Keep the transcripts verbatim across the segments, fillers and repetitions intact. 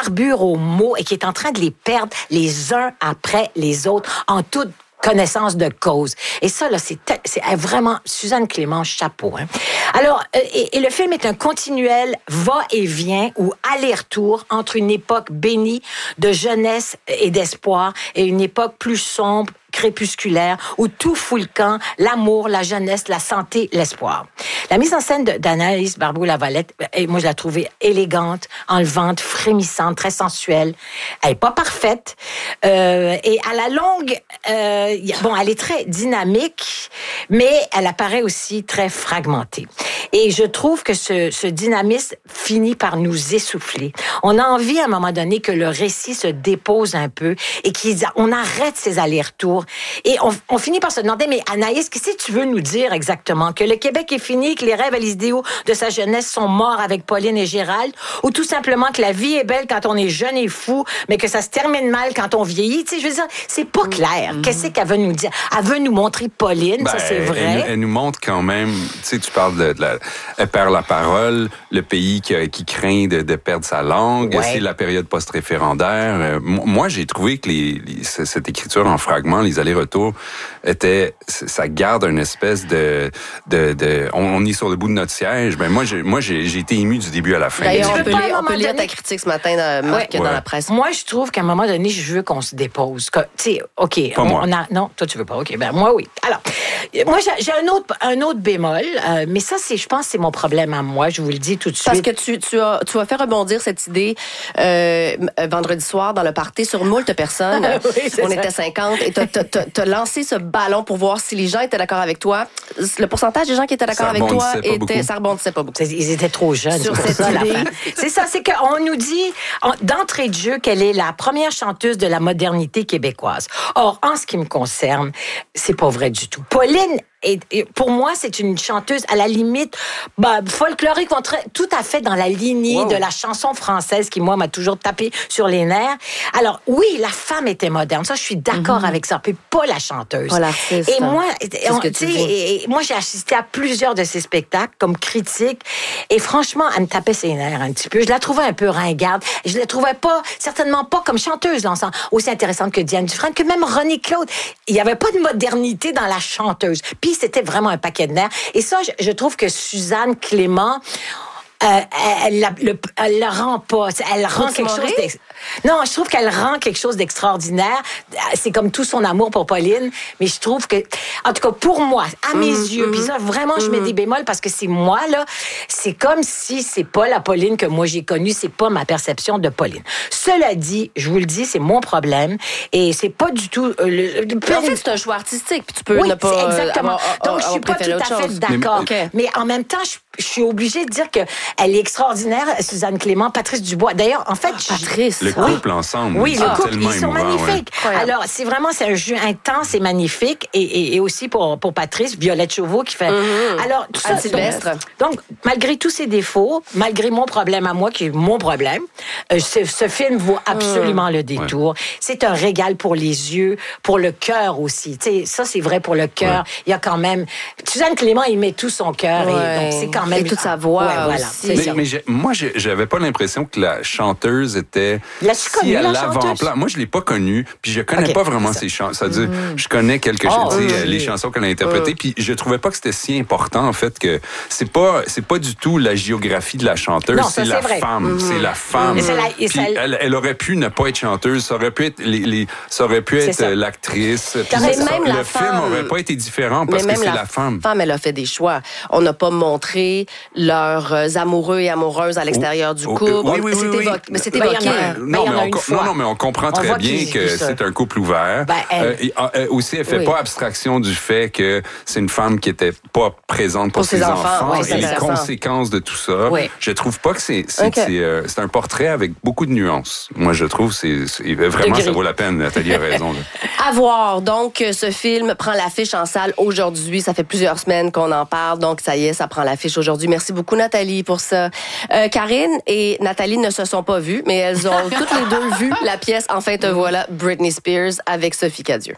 carbure aux mots et qui est en train de les perdre les uns après les autres en toute connaissance de cause. Et ça, là, c'est, c'est vraiment Suzanne Clément, chapeau. Hein. Alors, et, et le film est un continuel va-et-vient ou aller-retour entre une époque bénie de jeunesse et d'espoir et une époque plus sombre, crépusculaire, où tout fout le camp, l'amour, la jeunesse, la santé, l'espoir. La mise en scène de, d'Anaïs Barbeau-Lavalette, moi, je la trouvais élégante, enlevante, frémissante, très sensuelle. Elle est pas parfaite. Euh, et à la longue, euh, bon, elle est très dynamique, mais elle apparaît aussi très fragmentée. Et je trouve que ce, ce dynamisme finit par nous essouffler. On a envie, à un moment donné, que le récit se dépose un peu et qu'on arrête ces allers-retours. Et on, on finit par se demander, mais Anaïs, qu'est-ce que tu veux nous dire exactement? Que le Québec est fini, que les rêves et les idéaux de sa jeunesse sont morts avec Pauline et Gérald? Ou tout simplement que la vie est belle quand on est jeune et fou, mais que ça se termine mal quand on vieillit? Tu sais, je veux dire, c'est pas clair. Mm-hmm. Qu'est-ce qu'elle veut nous dire? Elle veut nous montrer Pauline, ben, ça c'est vrai. Elle, elle nous montre quand même, tu sais, tu parles de, de la... Elle perd la parole, le pays qui, qui craint de, de perdre sa langue, ouais. C'est la période post-référendaire. Euh, moi, j'ai trouvé que les, les, cette écriture en fragments, les allers-retours, était, ça garde une espèce de... de, de on, on est sur le bout de notre siège. Ben moi, j'ai, moi j'ai, j'ai été ému du début à la fin. D'ailleurs, on peut, lire, on peut lire ta critique ce matin, dans, Marc, ouais. dans ouais. la presse. Moi, je trouve qu'à un moment donné, je veux qu'on se dépose. Tu sais, OK. Pas on, moi. On a, non, toi, tu veux pas. OK, ben moi, oui. Alors, moi, j'ai, j'ai un autre, un autre bémol, euh, mais ça, c'est, je pense, c'est mon problème à moi. Je vous le dis tout de suite. Parce que tu, tu as, tu as fait rebondir cette idée euh, vendredi soir dans le party sur moult personnes. Oui, on ça. était cinquante et t'as, t'as, t'as, t'as lancé ce ballon pour voir si les gens étaient d'accord avec toi. Le pourcentage des gens qui étaient d'accord avec toi était, ça rebondissait pas beaucoup. C'est, ils étaient trop jeunes. Sur c'est cette ça, idée. C'est ça, c'est qu'on nous dit en, d'entrée de jeu qu'elle est la première chanteuse de la modernité québécoise. Or, en ce qui me concerne, c'est pas vrai du tout. Pauline, et, et pour moi, c'est une chanteuse à la limite bah, folklorique, tout à fait dans la lignée wow. de la chanson française qui, moi, m'a toujours tapé sur les nerfs. Alors, oui, la femme était moderne. Ça, je suis d'accord mm-hmm. avec ça. Puis pas la chanteuse. Pas l'artiste. Et moi, on, tu sais, et, et moi, j'ai assisté à plusieurs de ses spectacles comme critique. Et franchement, elle me tapait ses nerfs un petit peu. Je la trouvais un peu ringarde. Je la trouvais pas, certainement pas comme chanteuse, dans aussi intéressante que Diane Dufresne, que même René Claude. Il y avait pas de modernité dans la chanteuse. Puis c'était vraiment un paquet de nerfs. Et ça, je, je trouve que Suzanne Clément, euh, elle, elle, le, elle le rend pas. Elle rend quelque chose d'ex... Non, je trouve qu'elle rend quelque chose d'extraordinaire. C'est comme tout son amour pour Pauline, mais je trouve que, en tout cas, pour moi, à mes mmh, yeux, mmh, puis ça, vraiment, je mmh. mets des bémols parce que c'est moi, là, c'est comme si c'est pas la Pauline que moi j'ai connue, c'est pas ma perception de Pauline. Cela dit, je vous le dis, c'est mon problème et c'est pas du tout... Euh, le, le... Mais en fait, c'est un choix artistique, puis tu peux oui, ne pas... exactement. Avoir, Donc, je suis pas tout à fait d'accord. Mais, okay. mais en même temps, je je suis obligée de dire que elle est extraordinaire, Suzanne Clément, Patrice Dubois. D'ailleurs, en fait, ah, Patrice, le couple oui. ensemble, oui, le couple, ils sont émouvant, magnifiques. Ouais. Alors, c'est vraiment c'est un jeu intense et magnifique, et, et, et aussi pour pour Patrice, Violette Chauveau qui fait. Mm-hmm. Alors, tout ça, Sylvestre. Donc, donc, malgré tous ses défauts, malgré mon problème à moi qui est mon problème, euh, ce, ce film vaut absolument mm. le détour. Ouais. C'est un régal pour les yeux, pour le cœur aussi. Tu sais, ça c'est vrai pour le cœur. Ouais. Il y a quand même Suzanne Clément, il met tout son cœur, ouais. et donc c'est quand même et toute sa voix. Ouais, voilà, aussi. Mais, mais j'ai, moi, j'ai, j'avais pas l'impression que la chanteuse était L'as-tu si connue, à la l'avant-plan. Moi, je l'ai pas connue, puis je connais okay, pas vraiment ses chansons. C'est-à-dire, mm. je connais quelques oh, tu sais, mm. les chansons qu'elle a interprétées, mm. puis je trouvais pas que c'était si important, en fait, que c'est pas, c'est pas du tout la géographie de la chanteuse, non, c'est, ça, la c'est femme, mm. c'est la femme. Et c'est la, et puis elle, elle aurait pu ne pas être chanteuse, ça aurait pu être, les, les, ça aurait pu être euh, l'actrice. Puis même ça, la le femme, film aurait pas été différent parce que c'est la, la femme. La femme, elle a fait des choix. On n'a pas montré leurs amoureux et amoureuses à l'extérieur du couple. Oui, oui, oui, oui. Mais c'est évoqué. Non, non, mais on comprend très bien que c'est un couple ouvert. Ben, elle... euh, aussi, elle fait oui. pas abstraction du fait que c'est une femme qui était pas présente pour, pour ses, ses enfants, enfants oui, et les conséquences de tout ça. Oui. Je trouve pas que c'est c'est, okay. c'est, euh, c'est un portrait avec beaucoup de nuances. Moi, je trouve c'est, c'est vraiment ça vaut la peine. Nathalie a raison. Là. À voir. Donc, ce film prend l'affiche en salle aujourd'hui. Ça fait plusieurs semaines qu'on en parle. Donc, ça y est, ça prend l'affiche aujourd'hui. Merci beaucoup, Nathalie, pour ça. Euh, Karine et Nathalie ne se sont pas vues, mais elles ont toutes les deux vu la pièce Enfin te voilà, Britney Spears, avec Sophie Cadieux.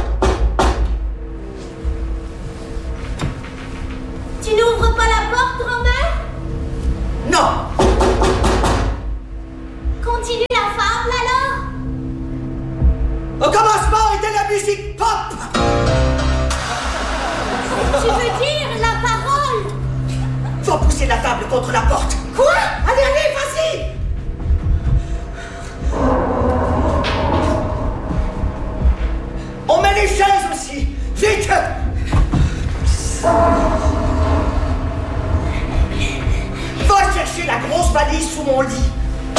Tu n'ouvres pas la porte, grand-mère? Non! Qu'on continue la fable alors? Au commencement était la musique pop. Tu veux dire la parole? Va pousser la table contre la porte. Quoi? Allez, allez, vas-y. On met les chaises aussi. Vite. Va chercher la grosse valise sous mon lit.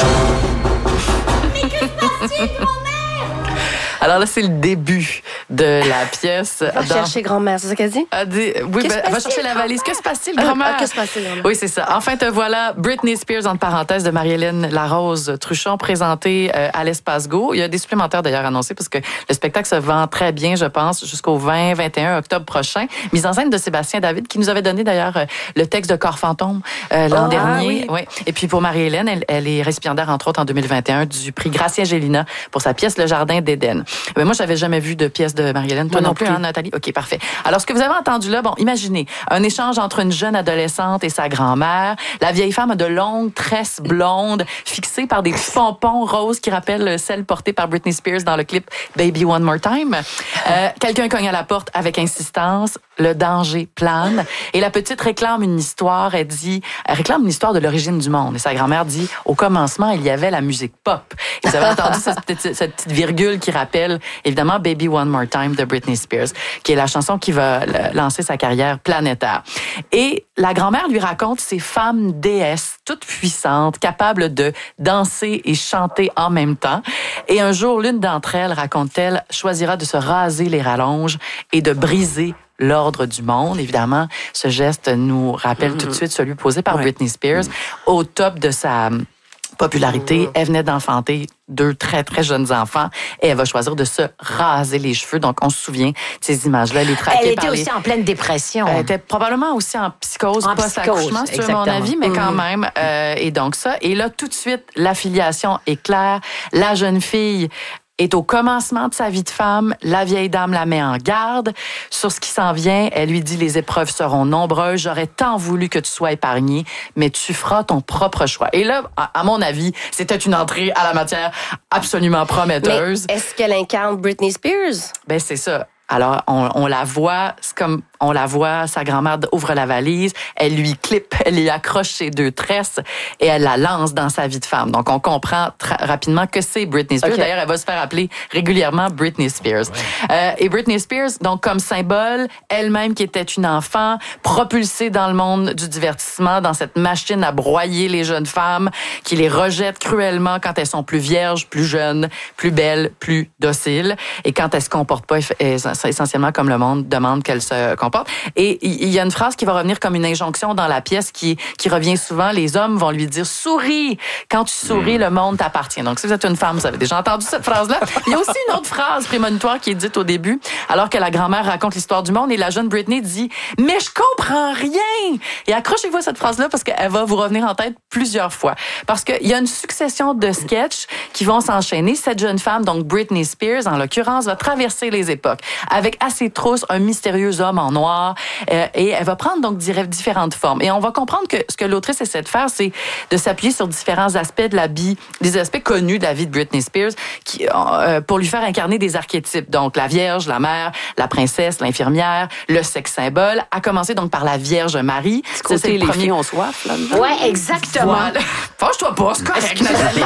Mais que se passe-t-il, grand-mère? Alors là, c'est le début de la pièce. Va Dans... chercher grand-mère, c'est ça qu'elle dit? Elle dit... Oui, ben, elle va chercher la valise. Que se passe-t-il, grand-mère? Ah, que se passe-t-il, grand-mère? Oui, c'est ça. Enfin, te voilà. Britney Spears, entre parenthèses, de Marie-Hélène Larose Truchon, présentée euh, à l'Espace Go. Il y a des supplémentaires d'ailleurs annoncés parce que le spectacle se vend très bien, je pense, jusqu'au vingt vingt et un octobre prochain. Mise en scène de Sébastien David, qui nous avait donné d'ailleurs euh, le texte de Corps fantôme euh, l'an oh, dernier. Ah, oui. Oui. Et puis pour Marie-Hélène, elle, elle est récipiendaire, entre autres, en deux mille vingt et un du prix Gracia Gélina pour sa pièce Le Jardin d'Éden. Mais moi, j'avais jamais vu de pièce de Marie-Hélène. Toi non, non plus, plus. Hein, Nathalie? OK, parfait. Alors, ce que vous avez entendu là, bon, imaginez, un échange entre une jeune adolescente et sa grand-mère. La vieille femme a de longues tresses blondes fixées par des petits pompons roses qui rappellent celles portées par Britney Spears dans le clip Baby One More Time. Euh, quelqu'un cogne à la porte avec insistance. Le danger plane. Et la petite réclame une histoire. Elle dit, elle réclame une histoire de l'origine du monde. Et sa grand-mère dit, au commencement, il y avait la musique pop. Et vous avez entendu cette petite, cette petite virgule qui rappelle, évidemment, Baby One More Time de Britney Spears, qui est la chanson qui va lancer sa carrière planétaire. Et la grand-mère lui raconte ces femmes déesses, toutes puissantes, capables de danser et chanter en même temps. Et un jour, l'une d'entre elles, raconte-t-elle, choisira de se raser les rallonges et de briser l'ordre du monde. Évidemment, ce geste nous rappelle mmh. tout de suite celui posé par ouais. Britney Spears mmh. au top de sa popularité. Mmh. Elle venait d'enfanter deux très, très jeunes enfants et elle va choisir de se raser les cheveux. Donc, on se souvient de ces images-là. Elle est traquée Elle était par aussi les... en pleine dépression. Elle était probablement aussi en psychose, en post-accouchement, psychose, c'est mon avis, mais quand mmh. même. Euh, et donc ça. Et là, tout de suite, l'affiliation est claire. La jeune fille est au commencement de sa vie de femme. La vieille dame la met en garde sur ce qui s'en vient. Elle lui dit, les épreuves seront nombreuses. J'aurais tant voulu que tu sois épargnée, mais tu feras ton propre choix. Et là, à mon avis, c'était une entrée à la matière absolument prometteuse. Mais est-ce qu'elle incarne Britney Spears? Ben, c'est ça. Alors, on, on la voit, c'est comme, on la voit, sa grand-mère ouvre la valise, elle lui clip, elle lui accroche ses deux tresses et elle la lance dans sa vie de femme. Donc, on comprend tra- rapidement que c'est Britney Spears. Okay. D'ailleurs, elle va se faire appeler régulièrement Britney Spears. Ouais. Euh, et Britney Spears, donc, comme symbole, elle-même qui était une enfant, propulsée dans le monde du divertissement, dans cette machine à broyer les jeunes femmes, qui les rejette cruellement quand elles sont plus vierges, plus jeunes, plus belles, plus dociles, et quand elles se comportent pas essentiellement comme le monde demande qu'elle se comporte. Et il y a une phrase qui va revenir comme une injonction dans la pièce qui, qui revient souvent. Les hommes vont lui dire « Souris! Quand tu souris, mmh. le monde t'appartient. » Donc, si vous êtes une femme, vous avez déjà entendu cette phrase-là. Il y a aussi une autre phrase prémonitoire qui est dite au début, alors que la grand-mère raconte l'histoire du monde et la jeune Britney dit « Mais je comprends rien! » Et accrochez-vous à cette phrase-là parce qu'elle va vous revenir en tête plusieurs fois. Parce qu'il y a une succession de sketchs qui vont s'enchaîner. Cette jeune femme, donc Britney Spears, en l'occurrence, va traverser les époques avec à ses trousses un mystérieux homme en noir euh, et elle va prendre donc différentes formes. Et on va comprendre que ce que l'autrice essaie de faire, c'est de s'appuyer sur différents aspects de la vie, des aspects connus de la vie de Britney Spears qui, euh, pour lui faire incarner des archétypes. Donc la Vierge, la mère, la princesse, l'infirmière, le sexe symbole, à commencer donc par la Vierge Marie. Ce côté, c'est les premier... filles ont soif, là. Ouais, exactement. Voilà. Fâche-toi pas, c'est correct, Nathalie.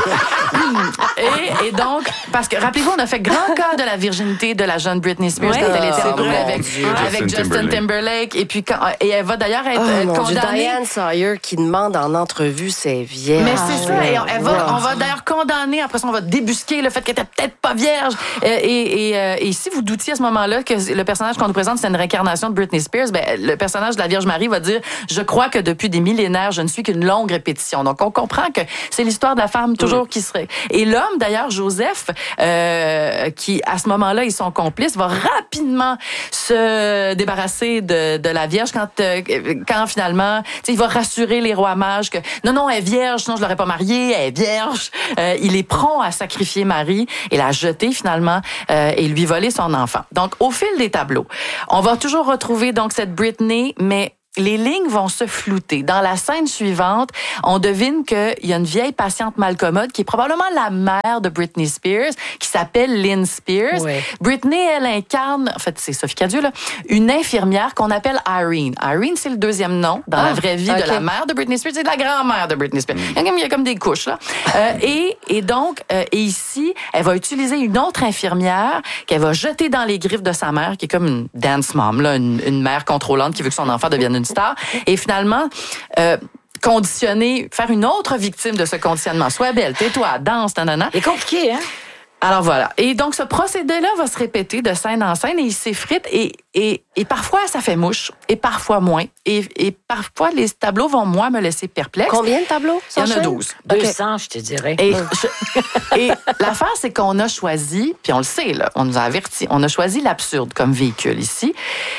et, et donc, parce que rappelez-vous, on a fait grand cas de la virginité de la jeune Britney Spears ouais, quand elle était en couple avec, avec Justin Timberlake. Timberlake. Et puis, quand, et elle va d'ailleurs être oh, condamnée. Diane Sawyer qui demande en entrevue ses vierges. Mais c'est ça. Et elle va, on va d'ailleurs condamner. Après ça, on va débusquer le fait qu'elle était peut-être pas vierge. Et, et, et, et si vous doutiez à ce moment-là que le personnage qu'on nous présente, c'est une réincarnation de Britney Spears, ben, le personnage de la Vierge Marie va dire « Je crois que depuis des millénaires, je ne suis qu'une longue répétition. » Donc, on comprend que c'est l'histoire de la femme toujours mmh. qui serait. Et l'homme, d'ailleurs, Joseph, euh, qui, à ce moment-là, ils sont complices, va rapidement se débarrasser de, de la Vierge quand, euh, quand finalement, il va rassurer les rois mages que non, non, elle est vierge, sinon je l'aurais pas mariée, elle est vierge. Euh, il est prompt à sacrifier Marie et la jeter finalement euh, et lui voler son enfant. Donc, au fil des tableaux, on va toujours retrouver donc cette Britney, mais les lignes vont se flouter. Dans la scène suivante, on devine qu'il y a une vieille patiente malcommode qui est probablement la mère de Britney Spears, qui s'appelle Lynn Spears. Oui. Britney, elle incarne, en fait, c'est Sophie Cadieux, là, une infirmière qu'on appelle Irene. Irene, c'est le deuxième nom dans ah, la vraie vie okay. de la mère de Britney Spears et de la grand-mère de Britney Spears. Il y a comme, il y a comme des couches, là. Euh, et, et donc, euh, et ici, elle va utiliser une autre infirmière qu'elle va jeter dans les griffes de sa mère, qui est comme une dance mom, là, une, une mère contrôlante qui veut que son enfant devienne une star. Et finalement, euh, conditionner, faire une autre victime de ce conditionnement. Sois belle, tais-toi, danse, nanana. C'est compliqué, hein? Alors voilà. Et donc, ce procédé-là va se répéter de scène en scène et il s'effrite et, et, et parfois, ça fait mouche et parfois moins. Et, et parfois, les tableaux vont, moi, me laisser perplexe. Combien de tableaux? Il y en a douze. deux cents, okay. Je te dirais. Et, je, et l'affaire, c'est qu'on a choisi, puis on le sait, là, on nous a avertis, on a choisi l'absurde comme véhicule ici.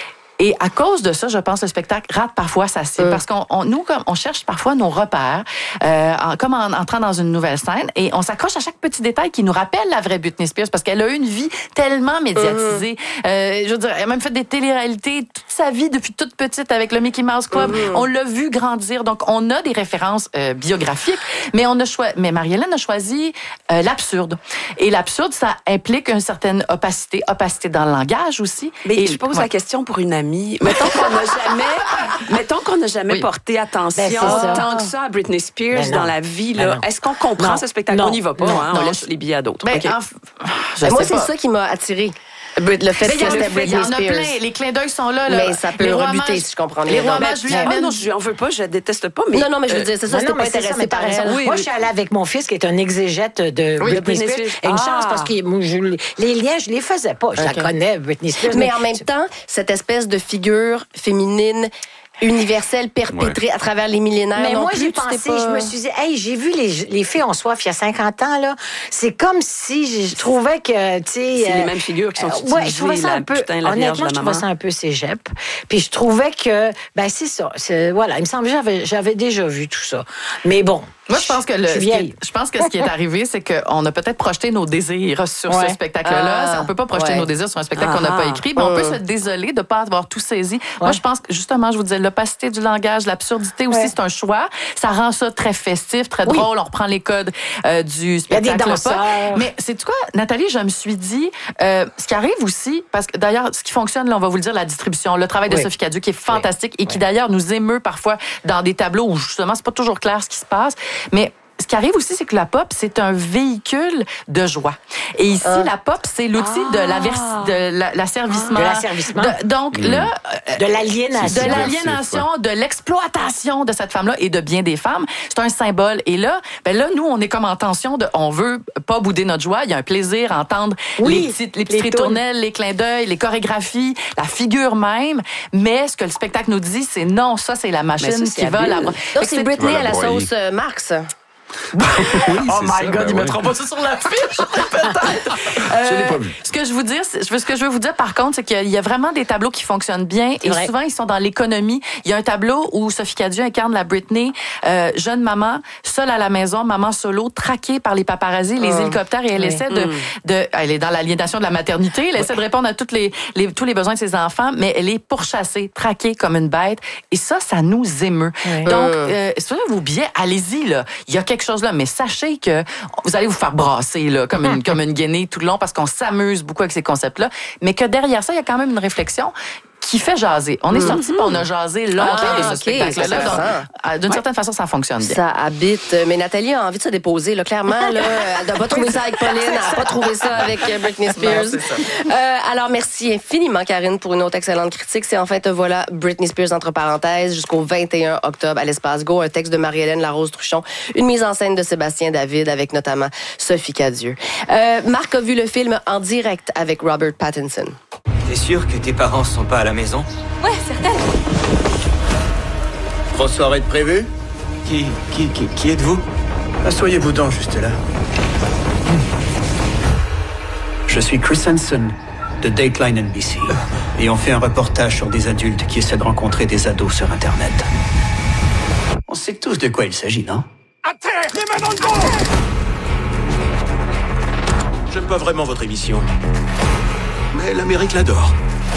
Et à cause de ça, je pense que le spectacle rate parfois sa cible. Euh. Parce qu'on, on, nous, comme, on cherche parfois nos repères, euh, en, comme en entrant dans une nouvelle scène, et on s'accroche à chaque petit détail qui nous rappelle la vraie Britney Spears, parce qu'elle a eu une vie tellement médiatisée. Euh. Euh, je veux dire, elle a même fait des téléréalités toute sa vie, depuis toute petite, avec le Mickey Mouse Club. Euh. On l'a vu grandir. Donc, on a des références euh, biographiques, mais on a choi- mais Marie-Hélène a choisi euh, l'absurde. Et l'absurde, ça implique une certaine opacité, opacité dans le langage aussi. Mais et, je pose ouais. la question pour une amie. Mettons qu'on n'a jamais, mettons qu'on n'a jamais oui. porté attention ben, tant que ça à Britney Spears ben dans la vie. Là. Ben Est-ce qu'on comprend non. ce spectacle? Non. On n'y va pas, non. hein? Non. On laisse les billets à d'autres. Ben, okay. en, je moi, sais c'est pas. ça qui m'a attirée. Le fait que c'était Britney Spears. Il y en a plein. Les clins d'œil sont là. là. Mais ça peut les rebuter, mages, si je comprends bien. Les rois ben, mages lui ben, amènent... non, je n'en veux pas, je déteste pas. Mais non, non, mais je veux dire, c'est ça, non, c'était non, pas c'est intéressé ça, par raison. elle. Moi, Oui, oui. je suis allée avec mon fils qui est un exégète de Oui, Britney, Britney Spears. Spears. Une Ah. chance parce que moi, je, les liens, je les faisais pas. Je okay. la connais, Britney Spears. Mais, mais en même temps, cette espèce de figure féminine universelle perpétrée ouais. à travers les millénaires. Mais non moi, plus, j'ai pensé, pas... je me suis dit, hey, j'ai vu les, les filles ont soif il y a cinquante ans, là. C'est comme si je trouvais que, tu sais. C'est euh, les mêmes figures qui sont utilisées. Ouais, je trouvais ça la, un peu, putain, la honnêtement, Vierge, la je trouvais maman. ça un peu cégep. Puis je trouvais que, ben, c'est ça. C'est, voilà, il me semble que j'avais, j'avais déjà vu tout ça. Mais bon. Moi, je pense que le, je, ce qui est, je pense que ce qui est arrivé, c'est qu'on a peut-être projeté nos désirs sur ouais. ce spectacle-là. Ah, on peut pas projeter ouais. nos désirs sur un spectacle ah, qu'on n'a pas écrit, mais euh. on peut se désoler de pas avoir tout saisi. Ouais. Moi, je pense que justement, je vous disais, l'opacité du langage, l'absurdité aussi, ouais. c'est un choix. Ça rend ça très festif, très oui. drôle. On reprend les codes euh, du spectacle. Il y a des danseurs. Mais c'est quoi, Nathalie, je me suis dit, euh, ce qui arrive aussi, parce que d'ailleurs, ce qui fonctionne, là, on va vous le dire, la distribution, le travail de oui. Sophie Cadieux qui est fantastique oui. et qui oui. d'ailleurs nous émeut parfois dans des tableaux où justement, c'est pas toujours clair ce qui se passe, mais ce qui arrive aussi, c'est que la pop, c'est un véhicule de joie. Et ici, euh. la pop, c'est l'outil ah. de la vers- de la, l'asservissement. De l'asservissement. De, donc mmh. là, de l'aliénation. De l'aliénation, de l'exploitation de cette femme-là et de bien des femmes. C'est un symbole. Et là, ben là, nous, on est comme en tension de, on veut pas bouder notre joie. Il y a un plaisir à entendre oui, les petites, les petites ritournelles, les clins d'œil, les chorégraphies, la figure même. Mais ce que le spectacle nous dit, c'est non, ça, c'est la machine ça, qui va la. Donc, c'est Britney à la sauce euh, Marx. oui, oh my ça, God, ben ils ouais. mettront pas ça sur l'affiche, peut-être. Euh, je l'ai pas vu. Ce que je vous dire, ce que je veux vous dire par contre, c'est qu'il y a vraiment des tableaux qui fonctionnent bien c'est et vrai. Souvent ils sont dans l'économie. Il y a un tableau où Sophie Cadieux incarne la Britney, euh, jeune maman, seule à la maison, maman solo, traquée par les paparazzis, les oh. hélicoptères, et elle oui. essaie de, de, elle est dans l'aliénation de la maternité, elle oui. essaie de répondre à toutes les, les, tous les besoins de ses enfants, mais elle est pourchassée, traquée comme une bête. Et ça, ça nous émeut. Oui. Donc, euh, si vous avez vos billets, allez-y là. Il y a quelque chose là, mais sachez que vous allez vous faire brasser là, comme une comme une guenille tout le long parce qu'on s'amuse beaucoup avec ces concepts-là, mais que derrière ça, il y a quand même une réflexion qui fait jaser. On est mm-hmm. sortis, on a jasé longtemps ah, de ce okay, spectacle-là. Donc, d'une ouais. certaine façon, ça fonctionne bien. Ça habite. Mais Nathalie a envie de se déposer. Là, clairement, là, elle n'a pas trouvé ça avec Pauline, elle n'a pas trouvé ça avec Britney Spears. Non, euh, alors, merci infiniment, Karine, pour une autre excellente critique. C'est en fait, voilà, Britney Spears, entre parenthèses, jusqu'au vingt et un octobre à l'Espace Go. Un texte de Marie-Hélène Larose-Truchon. Une mise en scène de Sébastien David avec notamment Sophie Cadieux. Euh, Marc a vu le film en direct avec Robert Pattinson. T'es sûr que tes parents sont pas à la maison? Ouais, certaine. Grosse soirée de prévue? Qui, qui, qui, qui êtes-vous? Asseyez-vous donc juste là. Je suis Chris Hansen de Dateline N B C et on fait un reportage sur des adultes qui essaient de rencontrer des ados sur Internet. On sait tous de quoi il s'agit, non? À terre! Les mains dans le dos! J'aime pas vraiment votre émission. Mais l'Amérique l'adore.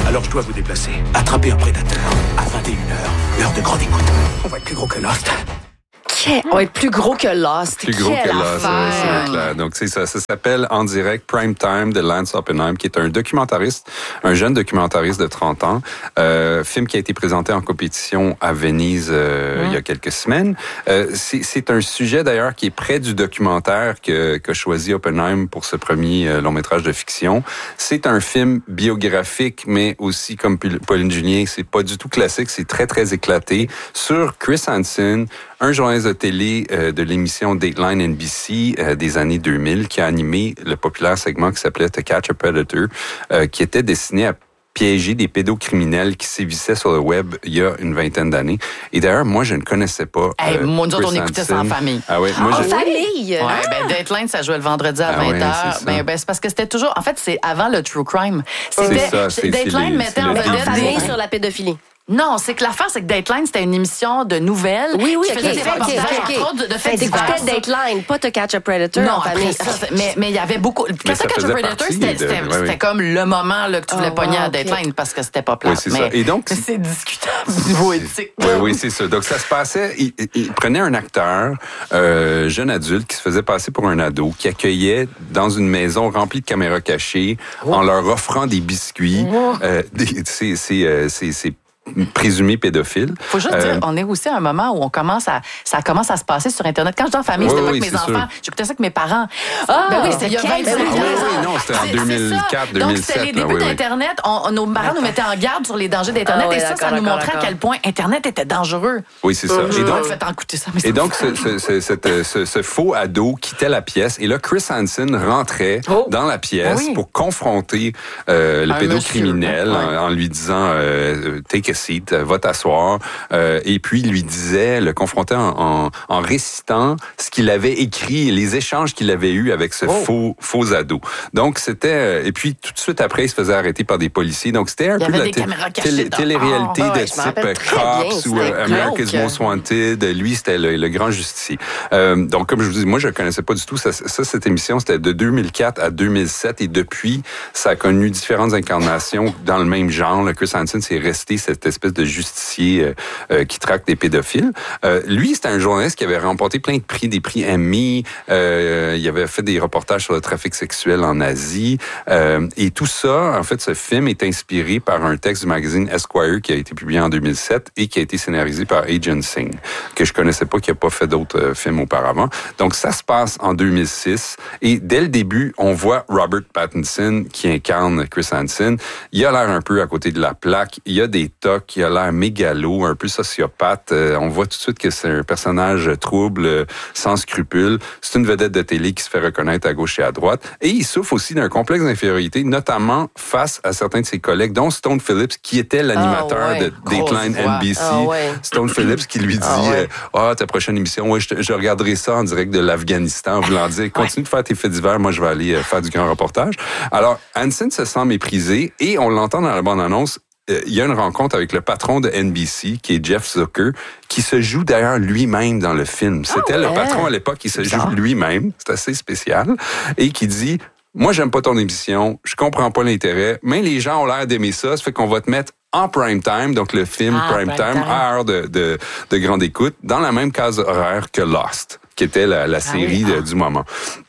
Alors je dois vous déplacer. Attraper un prédateur à vingt et une heures, l'heure de grande écoute. On va être plus gros que Lost. On va être plus gros que Lost. Plus gros Quelle que Lost, affaire. c'est clair. Donc, c'est ça. Ça s'appelle En direct Prime Time de Lance Oppenheim, qui est un documentariste, un jeune documentariste de trente ans. Euh, film qui a été présenté en compétition à Venise euh, mmh. il y a quelques semaines. Euh, c'est, c'est un sujet, d'ailleurs, qui est près du documentaire que, que choisi Oppenheim pour ce premier euh, long-métrage de fiction. C'est un film biographique, mais aussi, comme Pauline Julien, c'est pas du tout classique. C'est très, très éclaté sur Chris Hansen, un journaliste de télé euh, de l'émission Dateline N B C euh, des années deux mille qui a animé le populaire segment qui s'appelait To Catch a Predator, euh, qui était destiné à piéger des pédocriminels qui sévissaient sur le web il y a une vingtaine d'années. Et d'ailleurs, moi, je ne connaissais pas. Hey, euh, moi, nous autres, on Chris écoutait Hansen. ça en famille. Ah ouais, moi, En je... famille? Ouais, ben Dateline, ça jouait le vendredi à Ah vingt ouais, heures. c'est ça. Ben, ben, c'est parce que c'était toujours... En fait, c'est avant le true crime. C'est ça, c'est- Dateline c'est les- mettait c'est en le En vedette début. famille des... sur la pédophilie. Non, c'est que l'affaire, c'est que Dateline, c'était une émission de nouvelles. Oui, oui, qui ok, faisait ok, des ok, reportages, ok. entre autres, de faits T'écoutais divers. Dateline, pas To Catch a Predator Non, en famille. après ça, mais mais il y avait beaucoup. Quand ça tu Catch a faisait Predator, partie c'était de- c'était- ouais, c'était ouais. comme le moment là, que tu voulais Oh, pogner wow, à ok. Dateline parce que c'était pas plat. Oui, c'est mais ça. Et donc, c'est discutable au niveau éthique. Oui, oui, c'est ça. Donc, ça se passait, il, il prenait un acteur, euh, jeune adulte, qui se faisait passer pour un ado, qui accueillait dans une maison remplie de caméras cachées, oh. en leur offrant des biscuits, oh. euh, des, c'est, c'est, euh, c'est, c'est présumé pédophile. Faut juste euh, dire, on est aussi à un moment où on commence à, ça commence à se passer sur Internet. Quand je dis en famille, c'était oui, pas oui, avec mes c'est enfants. sûr. J'écoutais ça avec mes parents. Ah, ben oui, c'était il y a quel- vingt-cinq ben oui, ans. oui, oui, non, c'était en C'est- deux mille quatre, c'est ça. deux mille sept, Donc, c'était les là, débuts oui, oui. d'Internet. On, nos parents nous mettaient en garde sur les dangers d'Internet. Ah oui, et ça, ça d'accord, nous d'accord, montrait à d'accord. quel point Internet était dangereux. Oui, c'est ça. Je Et donc, donc, faites en écouter ça. Mais et donc ce, ce, ce, cette, ce, ce faux ado quittait la pièce. Et là, Chris Hansen rentrait Oh. dans la pièce Oui. pour confronter euh, le Un pédocriminel monsieur, ouais. en, en lui disant euh, « Take a seat, va t'asseoir euh, ». Et puis, il lui disait, le confrontait en, en, en récitant ce qu'il avait écrit, les échanges qu'il avait eus avec ce Oh. faux, faux ado. Donc, c'était... Et puis, tout de suite après, il se faisait arrêter par des policiers. Donc, c'était un Il y peu avait la des té- caméras cachées télé- dehors. télé-réalité Ah ouais, de je me rappelle type très bien, Cops ou c'était euh, America's glauque. Most Wanted. Lui, c'était le, le grand justicier. Euh, donc, comme je vous dis, moi, je ne connaissais pas du tout ça, ça. Cette émission, c'était de deux mille quatre à deux mille sept. Et depuis, ça a connu différentes incarnations dans le même genre. Le Chris Hansen, c'est resté cette espèce de justicier euh, euh, qui traque des pédophiles. Euh, lui, c'était un journaliste qui avait remporté plein de prix, des prix Emmy. Euh, il avait fait des reportages sur le trafic sexuel en Asie. Euh, et tout ça, en fait, ce film est inspiré par un texte du magazine Esquire qui a été publié en deux mille sept et qui a été scénarisé par Agent Singh, que je connaissais pas, qui a pas fait d'autres euh, films auparavant. Donc, ça se passe en deux mille six. Et dès le début, on voit Robert Pattinson qui incarne Chris Hansen. Il a l'air un peu à côté de la plaque. Il a des tocs. Il a l'air mégalo, un peu sociopathe. Euh, on voit tout de suite que c'est un personnage trouble, euh, sans scrupules. C'est une vedette de télé qui se fait reconnaître à gauche et à droite. Et il souffre aussi d'un complexe d'infériorité, notamment face à certains de ses collègues, dont Stone Phillips, qui était l'animateur Ah ouais. de Dateline Grosse voix. N B C. Ah ouais. Stone Phillips qui lui dit Ah ouais. euh, ah, ta prochaine émission, ouais, je, te- je regarderai ça en direct de l'Afghanistan, en voulant dire, continue de faire tes faits divers, moi je vais aller euh, faire du grand reportage. Alors, Hansen se sent méprisé et on l'entend dans la bande-annonce. Euh, il y a une rencontre avec le patron de N B C, qui est Jeff Zucker, qui se joue d'ailleurs lui-même dans le film. C'était Ah ouais. le patron à l'époque qui se joue lui-même. C'est assez spécial. Et qui dit, moi, j'aime pas ton émission, je comprends pas l'intérêt, mais les gens ont l'air d'aimer ça, ça fait qu'on va te mettre en prime time, donc le film Ah, prime prime time, time. à heure de, de, de grande écoute, dans la même case horaire que Lost, qui était la, la série oui. de- du moment.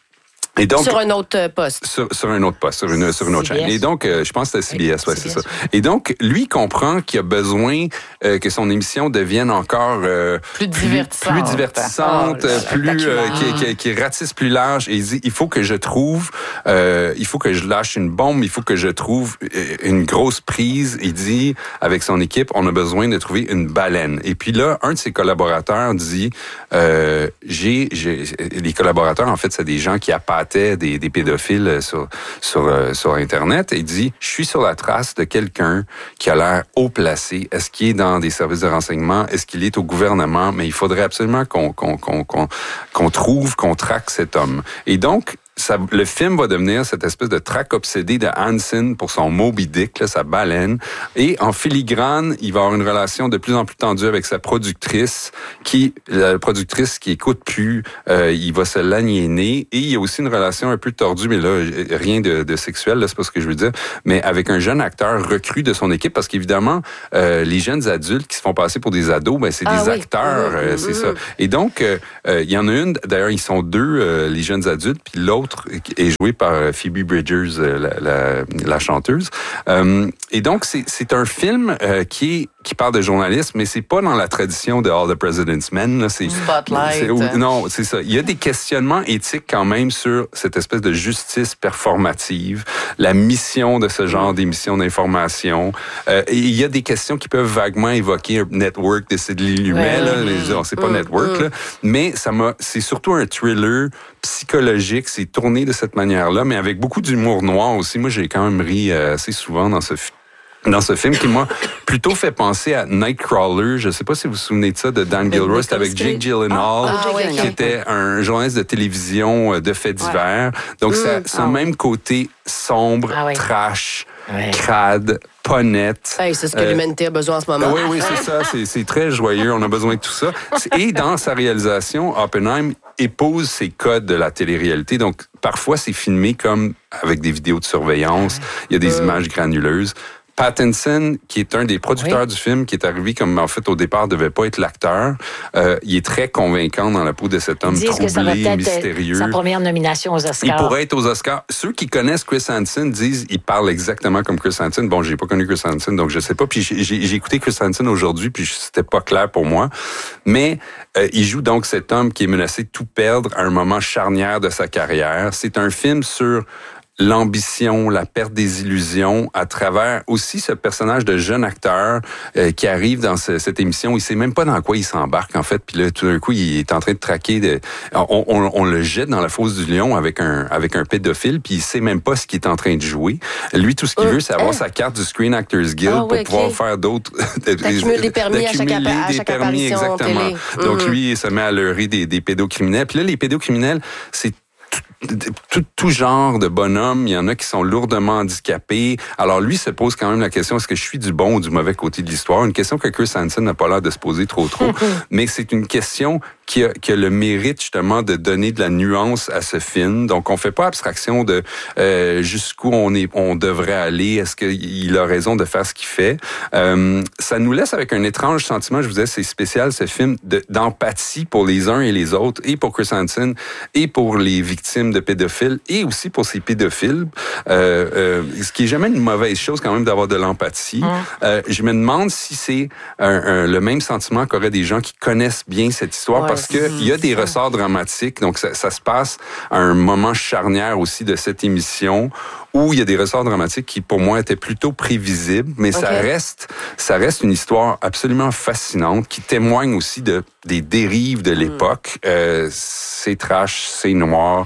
Et donc, Sur un autre euh, poste. sur, sur un autre poste, sur une, sur une autre C B S. chaîne. Et donc, euh, je pense que c'était C B S, Oui, ouais, c'est C B S. ça. Et donc, lui comprend qu'il a besoin euh, que son émission devienne encore euh, Plus divertissante. plus divertissante, Oh, là, euh, plus euh, qui, qui, qui ratisse plus large. Et il dit, il faut que je trouve, euh, il faut que je lâche une bombe, il faut que je trouve euh, une grosse prise. Il dit, avec son équipe, on a besoin de trouver une baleine. Et puis là, un de ses collaborateurs dit, euh, j'ai, j'ai, les collaborateurs, en fait, c'est des gens qui appâtaient des, des pédophiles sur, sur, euh, sur Internet. Et il dit, je suis sur la trace de quelqu'un qui a l'air haut placé. Est-ce qu'il est dans des services de renseignement? Est-ce qu'il est au gouvernement? Mais il faudrait absolument qu'on, qu'on, qu'on, qu'on, qu'on trouve, qu'on traque cet homme. Et donc, ça, le film va devenir cette espèce de traque obsédée de Hansen pour son Moby Dick, là, sa baleine. Et en filigrane, il va avoir une relation de plus en plus tendue avec sa productrice, qui, la productrice qui écoute plus, euh, il va se l'aliéner. Et il y a aussi une relation un peu tordue, mais là, rien de, de sexuel, là, c'est pas ce que je veux dire, mais avec un jeune acteur recru de son équipe, parce qu'évidemment, euh, les jeunes adultes qui se font passer pour des ados, ben c'est ah, des oui. acteurs, mmh, euh, mmh, c'est mmh. ça. Et donc, euh, euh, il y en a une, d'ailleurs, ils sont deux, euh, les jeunes adultes, puis l'autre est joué par Phoebe Bridgers, la, la, la chanteuse. Euh, et donc, c'est, c'est un film euh, qui est qui parle de journalisme, mais c'est pas dans la tradition de All the President's Men. Là, c'est, Spotlight. C'est, non, c'est ça. Il y a des questionnements éthiques quand même sur cette espèce de justice performative, la mission de ce genre d'émission d'information. Euh, et il y a des questions qui peuvent vaguement évoquer un network de Sidney Lumet. Ouais, là, ouais. C'est pas mmh, network, mmh. là, mais ça m'a, c'est surtout un thriller psychologique. C'est tourné de cette manière-là, mais avec beaucoup d'humour noir aussi. Moi, j'ai quand même ri euh, assez souvent dans ce film. Dans ce film qui m'a plutôt fait penser à Nightcrawler, je ne sais pas si vous vous souvenez de ça, de Dan Gilchrist avec Jake Gyllenhaal, ah, ah, qui oui. était un journaliste de télévision de faits divers. Ouais. Donc, mmh, ça, c'est ah, même côté sombre, ah, oui. trash, ouais. crade, pas net. Hey, c'est ce que euh, l'humanité a besoin en ce moment. Oui, oui, c'est ça. C'est, c'est très joyeux. On a besoin de tout ça. Et dans sa réalisation, Oppenheim épouse ses codes de la télé-réalité. Donc, parfois, c'est filmé comme avec des vidéos de surveillance. Il y a des mmh. images granuleuses. Pattinson, qui est un des producteurs oui. du film, qui est arrivé comme, en fait, au départ, devait pas être l'acteur. Euh, il est très convaincant dans la peau de cet homme troublé, mystérieux. Sa première nomination aux Oscars. Il pourrait être aux Oscars. Ceux qui connaissent Chris Hansen disent, il parle exactement comme Chris Hansen. Bon, j'ai pas connu Chris Hansen, donc je sais pas. Puis j'ai, j'ai, j'ai écouté Chris Hansen aujourd'hui, puis c'était pas clair pour moi. Mais euh, il joue donc cet homme qui est menacé de tout perdre à un moment charnière de sa carrière. C'est un film sur l'ambition, la perte des illusions, à travers aussi ce personnage de jeune acteur euh, qui arrive dans ce, cette émission. Il sait même pas dans quoi il s'embarque, en fait. Puis là, tout d'un coup, il est en train de traquer. De, on, on, on le jette dans la fosse du lion avec un avec un pédophile, puis il sait même pas ce qu'il est en train de jouer. Lui, tout ce qu'il euh, veut, c'est avoir euh. sa carte du Screen Actors Guild oh, oui, pour pouvoir okay. faire d'autres... D'accumuler des permis à chaque, à chaque permis, apparition exactement. Télé. Donc, mm-hmm. lui, il se met à leurrer des, des pédocriminels. Puis là, les pédocriminels, c'est Tout, tout genre de bonhommes. Il y en a qui sont lourdement handicapés. Alors lui se pose quand même la question, est-ce que je suis du bon ou du mauvais côté de l'histoire? Une question que Chris Hansen n'a pas l'air de se poser trop trop. Mais c'est une question qui a, qui a le mérite justement de donner de la nuance à ce film. Donc on fait pas abstraction de euh, jusqu'où on est, on devrait aller. Est-ce qu'il a raison de faire ce qu'il fait? Euh, ça nous laisse avec un étrange sentiment. Je vous disais, c'est spécial ce film de, d'empathie pour les uns et les autres, et pour Chris Hansen, et pour les victimes de pédophiles, et aussi pour ces pédophiles. Euh, euh, ce qui est jamais une mauvaise chose quand même d'avoir de l'empathie. Mmh. Euh, je me demande si c'est un, un, le même sentiment qu'auraient des gens qui connaissent bien cette histoire, ouais, parce que il y a des ressorts dramatiques. Donc ça, ça se passe à un moment charnière aussi de cette émission où il y a des ressorts dramatiques qui pour moi étaient plutôt prévisibles, mais okay. ça reste ça reste une histoire absolument fascinante qui témoigne aussi de des dérives de l'époque. Mmh. Euh, c'est trash, c'est noir,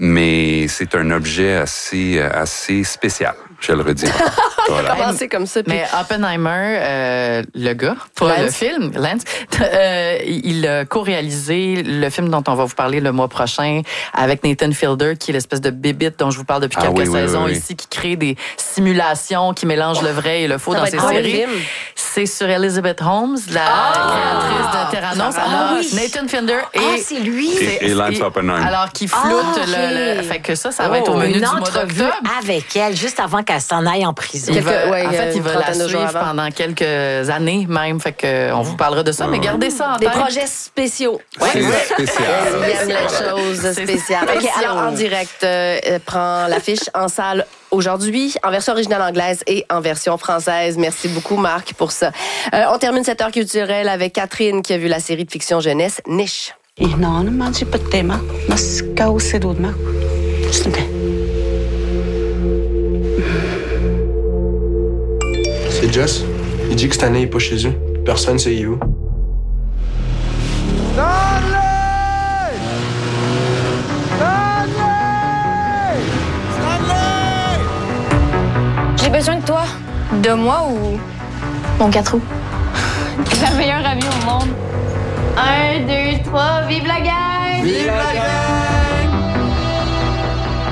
mais c'est un objet assez assez spécial. Je le redis. Voilà. Commencer comme ça. Puis... Mais Oppenheimer, euh, le gars, pour Lance. le film, Lance, euh, il a co-réalisé le film dont on va vous parler le mois prochain avec Nathan Fielder, qui est l'espèce de bébite dont je vous parle depuis ah, quelques oui, saisons oui, oui, ici, qui crée des simulations, qui mélange le vrai et le faux ça dans ses séries. C'est sur Elizabeth Holmes, la ah, créatrice de Terranos. Ah, oui. Nathan Fielder et... Ah, c'est lui! Et, et Lance Oppenheimer. Alors, qui floute ah, okay. le, le... Fait que ça, ça va être au oh, menu du mois d'octobre. avec elle, juste avant qu'elle s'en aille en prison. Il va, ouais, en fait, il va la suivre pendant quelques années même. Fait que on vous parlera de ça, mais gardez ça en Des tête. Des projets spéciaux. Ouais. C'est spécial. Il aime les choses spéciales. OK, alors en direct, euh, prend l'affiche en salle aujourd'hui, en version originale anglaise et en version française. Merci beaucoup, Marc, pour ça. Euh, on termine cette heure culturelle avec Catherine, qui a vu la série de fiction jeunesse Niche. C'est Jess. Il dit que cette année, il est pas chez eux. Personne sait où. Stanley! Stanley! Stanley! J'ai besoin de toi. De moi ou mon quatre roues? La meilleure amie au monde. Un, deux, trois, vive la gang! Vive la gang!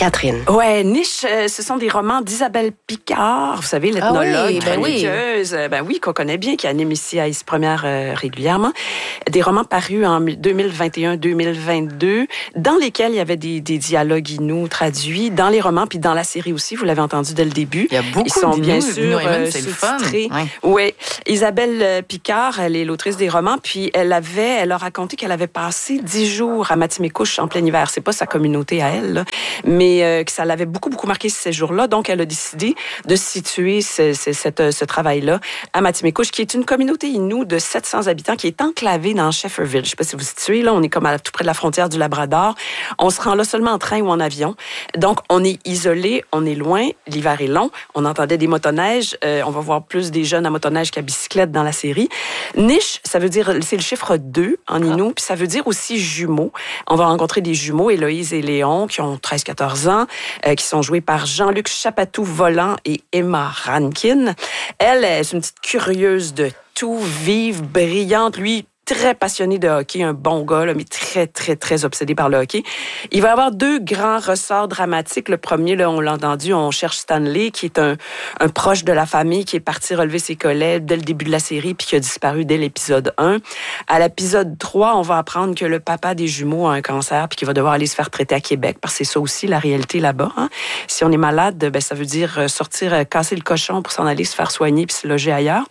Catherine. Ouais, Niche, euh, ce sont des romans d'Isabelle Picard, vous savez, l'ethnologue, ah oui, ben chroniqueuse, oui. ben oui, qu'on connaît bien, qui anime ici à Ici Première euh, régulièrement. Des romans parus en deux mille vingt et un deux mille vingt-deux, dans lesquels il y avait des, des dialogues inou traduits, dans les romans, puis dans la série aussi, vous l'avez entendu dès le début. Il y a beaucoup Ils sont d'Inou, bien sûr euh, euh, c'est le fun. sous-titrés. Ouais. Oui, Isabelle Picard, elle est l'autrice des romans, puis elle avait, elle a raconté qu'elle avait passé dix jours à Matimekouche en plein hiver. C'est pas sa communauté à elle, là, mais euh, que ça l'avait beaucoup, beaucoup marqué ces jours-là. Donc, elle a décidé de situer ce, ce, cette, ce travail-là à Matimekouche, qui est une communauté inou de sept cents habitants qui est enclavée dans Shefferville. Je sais pas si vous vous situez, là, on est comme à tout près de la frontière du Labrador. On se rend là seulement en train ou en avion. Donc, on est isolé, on est loin, l'hiver est long, on entendait des motoneiges, euh, on va voir plus des jeunes à motoneige qu'à bicyclette dans la série. Niche, ça veut dire, c'est le chiffre deux en inou, ah. puis ça veut dire aussi jumeaux. On va rencontrer des jumeaux, Héloïse et Léon, qui ont treize quatorze ans, euh, qui sont joués par Jean-Luc Chapatou-Volant et Emma Rankin. Elle, est une petite curieuse de tout, vive, brillante. Lui, très passionné de hockey, un bon gars, là, mais très, très, très obsédé par le hockey. Il va y avoir deux grands ressorts dramatiques. Le premier, là, on l'a entendu, on cherche Stanley, qui est un, un proche de la famille, qui est parti relever ses collègues dès le début de la série, puis qui a disparu dès l'épisode un. À l'épisode trois, on va apprendre que le papa des jumeaux a un cancer, puis qu'il va devoir aller se faire traiter à Québec, parce que c'est ça aussi la réalité là-bas. Hein. Si on est malade, ben, ça veut dire sortir, casser le cochon pour s'en aller se faire soigner, puis se loger ailleurs.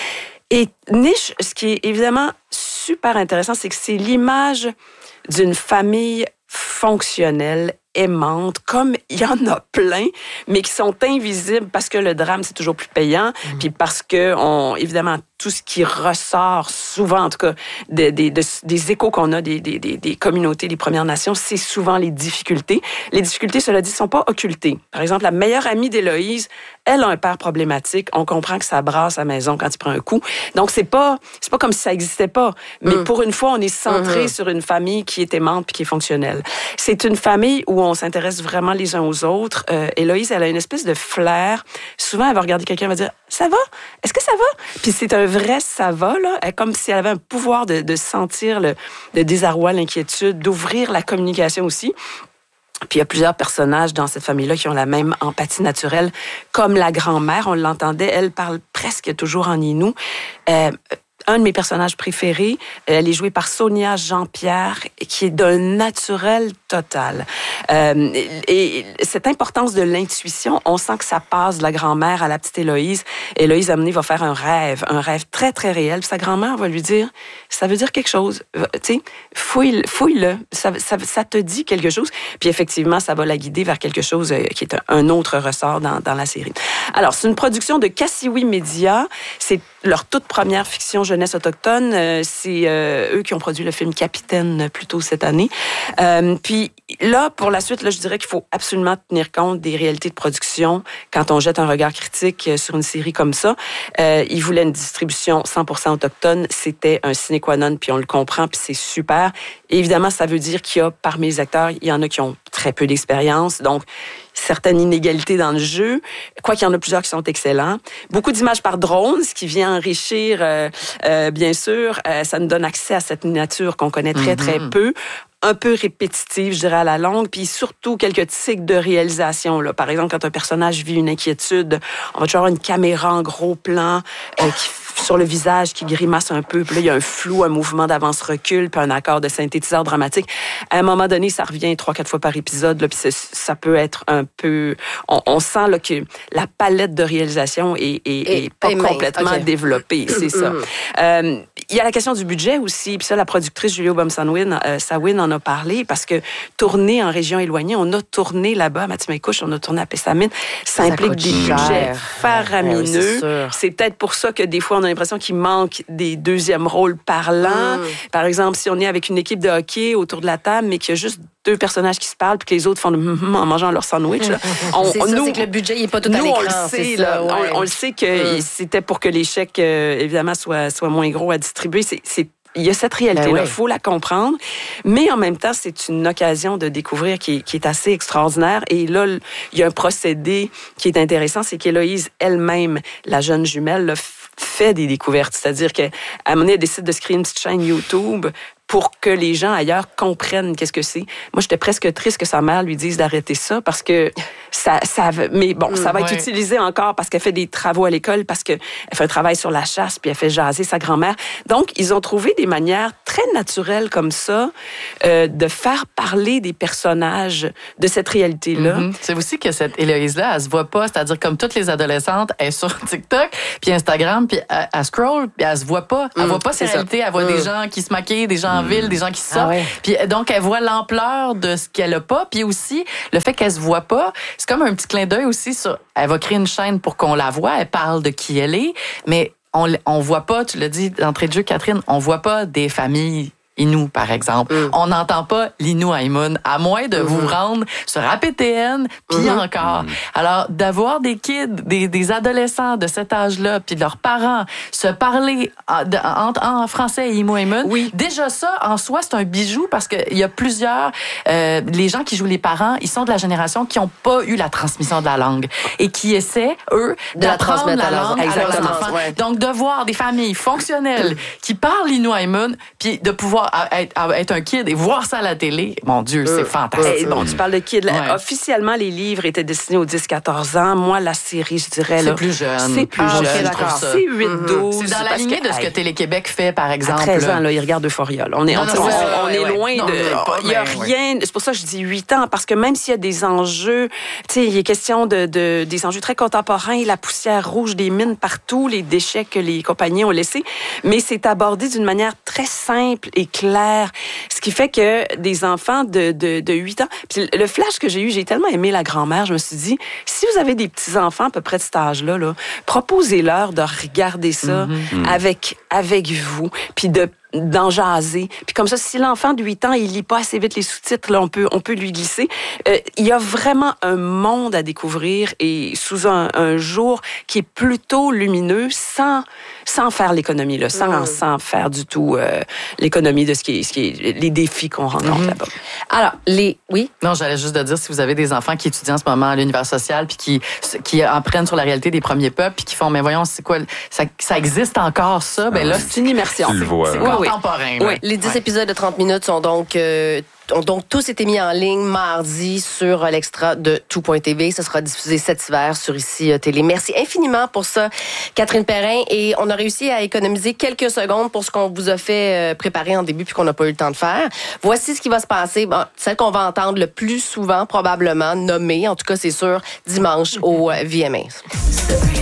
Et Niche, ce qui est évidemment super intéressant, c'est que c'est l'image d'une famille fonctionnelle, aimante, comme il y en a plein, mais qui sont invisibles parce que le drame, c'est toujours plus payant, mmh. puis parce que, on, évidemment, tout ce qui ressort souvent, en tout cas, des, des, des, des échos qu'on a des, des, des communautés, des Premières Nations, c'est souvent les difficultés. Les difficultés, cela dit, ne sont pas occultées. Par exemple, la meilleure amie d'Héloïse, elle a un père problématique. On comprend que ça brasse à la maison quand il prend un coup. Donc, c'est pas, c'est pas comme si ça n'existait pas. Mais mmh. pour une fois, on est centré mmh. sur une famille qui est aimante puis qui est fonctionnelle. C'est une famille où on s'intéresse vraiment les uns aux autres. Euh, Héloïse, elle a une espèce de flair. Souvent, elle va regarder quelqu'un et va dire « Ça va? Est-ce que ça va? » Puis c'est un vrai « ça va », là. Elle, comme si elle avait un pouvoir de, de sentir le, le désarroi, l'inquiétude, d'ouvrir la communication aussi. Puis il y a plusieurs personnages dans cette famille-là qui ont la même empathie naturelle, comme la grand-mère, on l'entendait, elle parle presque toujours en inou. Euh, Un de mes personnages préférés, elle est jouée par Sonia Jean-Pierre, qui est d'un naturel total. Euh, et cette importance de l'intuition, on sent que ça passe de la grand-mère à la petite Héloïse. Héloïse, amenée, va faire un rêve, un rêve très, très réel. Puis sa grand-mère va lui dire, ça veut dire quelque chose. Tu sais, fouille, fouille-le. Ça, ça, ça te dit quelque chose. Puis effectivement, ça va la guider vers quelque chose qui est un autre ressort dans, dans la série. Alors, c'est une production de Kassiwi Media. C'est leur toute première fiction jeunesse autochtone. Euh, c'est euh, eux qui ont produit le film Capitaine plus tôt cette année. Euh, puis là, pour la suite, là, je dirais qu'il faut absolument tenir compte des réalités de production quand on jette un regard critique sur une série comme ça. Euh, ils voulaient une distribution cent pour cent autochtone. C'était un sine qua non, puis on le comprend, puis c'est super. Et évidemment, ça veut dire qu'il y a, parmi les acteurs, il y en a qui ont très peu d'expérience, donc certaines inégalités dans le jeu, quoi qu'il y en a plusieurs qui sont excellents. Beaucoup d'images par drone, ce qui vient enrichir, euh, euh, bien sûr, euh, ça nous donne accès à cette nature qu'on connaît très, très mm-hmm. peu. Un peu répétitive, je dirais, à la longue, puis surtout quelques tics de réalisation. Là. Par exemple, quand un personnage vit une inquiétude, on va toujours avoir une caméra en gros plan euh, qui sur le visage qui grimace un peu, puis là, il y a un flou, un mouvement d'avance-recul, puis un accord de synthétiseur dramatique. À un moment donné, ça revient trois, quatre fois par épisode, là, puis ça peut être un peu... On, on sent là, que la palette de réalisation est, est, est pas et complètement okay. développée, c'est ça. Euh, il y a la question du budget aussi, puis ça, la productrice Julie Aubin-Sawin euh, Sawin en a parlé, parce que tourner en région éloignée, on a tourné là-bas à Matimekouche, on a tourné à Pessamine, ça, ça implique des cher. budgets faramineux. Ouais, oui, c'est peut-être pour ça que des fois, on a l'impression qu'il manque des deuxièmes rôles parlants. Mmh. Par exemple, si on est avec une équipe de hockey autour de la table, mais qu'il y a juste deux personnages qui se parlent, puis que les autres font de mm-hmm en mangeant leur sandwich. Là. On, c'est ça, nous, c'est que le budget n'est pas tout nous, à l'écran. On le sait, là, ça, ouais. on, on le sait que mmh. c'était pour que les chèques, euh, évidemment, soient, soient moins gros à distribuer. C'est, c'est Il y a cette réalité-là, il ben oui. faut la comprendre, mais en même temps, c'est une occasion de découvrir qui est, qui est assez extraordinaire. Et là, il y a un procédé qui est intéressant, c'est qu'Héloïse elle-même, la jeune jumelle, là, fait des découvertes. C'est-à-dire qu'à un moment donné, elle décide de se créer une petite chaîne YouTube pour que les gens ailleurs comprennent qu'est-ce que c'est. Moi, j'étais presque triste que sa mère lui dise d'arrêter ça parce que ça, ça mais bon, ça va être ouais. utilisé encore parce qu'elle fait des travaux à l'école, parce qu'elle fait un travail sur la chasse, puis elle fait jaser sa grand-mère. Donc, ils ont trouvé des manières très naturelles comme ça euh, de faire parler des personnages de cette réalité-là. Mm-hmm. C'est aussi que cette Héloïse-là, elle se voit pas, c'est-à-dire comme toutes les adolescentes, elle est sur TikTok, puis Instagram, puis elle, elle scroll, puis elle se voit pas. Elle Mm, voit pas ses réalités, elle voit Mm. des gens qui se maquillent, des gens en ville, des gens qui sortent. Ah ouais. Puis donc, elle voit l'ampleur de ce qu'elle a pas, puis aussi, le fait qu'elle se voit pas, c'est comme un petit clin d'œil aussi sur... Elle va créer une chaîne pour qu'on la voit, elle parle de qui elle est, mais on, on voit pas, tu l'as dit d'entrée de jeu, Catherine, on voit pas des familles Innu, par exemple. Mm. On n'entend pas l'Innu Aimun, à moins de mm-hmm. vous rendre sur A P T N, puis mm-hmm. encore. Mm. Alors, d'avoir des kids, des, des adolescents de cet âge-là, puis leurs parents se parler en, en, en français et Innu Aimun, oui. déjà ça, en soi, c'est un bijou parce qu'il y a plusieurs... Euh, les gens qui jouent les parents, ils sont de la génération qui n'ont pas eu la transmission de la langue et qui essaient, eux, de d'apprendre la, la langue à leurs enfants. Ouais. Donc, de voir des familles fonctionnelles qui parlent l'Innu Aimun, puis de pouvoir À être, à être un kid et voir ça à la télé, mon Dieu, c'est euh, fantastique. Bon, tu parles de kid. Ouais. Officiellement, les livres étaient destinés aux dix quatorze ans. Moi, la série, je dirais... C'est là, plus jeune. C'est plus ah, jeune. Okay, d'accord. C'est huit douze. Mm-hmm. C'est dans la lignée de ce que Télé-Québec fait, par exemple. À treize ans, là, ils regardent Euphoria. On est, non, on, non, on, ouais, on ouais, est ouais. loin non, de... Il n'y a rien... C'est pour ça que je dis huit ans, parce que même s'il y a des enjeux, tu sais, il est question de, de, des enjeux très contemporains, la poussière rouge des mines partout, les déchets que les compagnies ont laissés, mais c'est abordé d'une manière très simple et claire. Ce qui fait que des enfants de, de, de huit ans... Puis le flash que j'ai eu, j'ai tellement aimé la grand-mère, je me suis dit, si vous avez des petits-enfants à peu près de cet âge-là, là, proposez-leur de regarder ça mm-hmm. avec, avec vous, puis de d'en jaser. Puis comme ça, si l'enfant de huit ans, il lit pas assez vite les sous-titres, là, on peut, on peut lui glisser. Euh, il y a vraiment un monde à découvrir et sous un, un jour qui est plutôt lumineux, sans, sans faire l'économie, là, sans, mmh. sans faire du tout euh, l'économie de ce qui est, ce qui est les défis qu'on rencontre mmh. là-bas. Alors, les... Oui? Non, j'allais juste de dire, si vous avez des enfants qui étudient en ce moment à l'univers social puis qui, qui apprennent sur la réalité des premiers peuples puis qui font, mais voyons, c'est quoi, ça, ça existe encore, ça? Ben là, c'est une immersion. Tu le vois. C'est contemporain. Oui, les dix ouais. épisodes de trente minutes sont donc... Euh, ont donc tous été mis en ligne mardi sur l'extra de tout point t v. Ça sera diffusé cet hiver sur Ici Télé. Merci infiniment pour ça, Catherine Perrin. Et on a réussi à économiser quelques secondes pour ce qu'on vous a fait préparer en début puis qu'on n'a pas eu le temps de faire. Voici ce qui va se passer. Bon, celle qu'on va entendre le plus souvent, probablement, nommée, en tout cas c'est sûr, dimanche au V M A.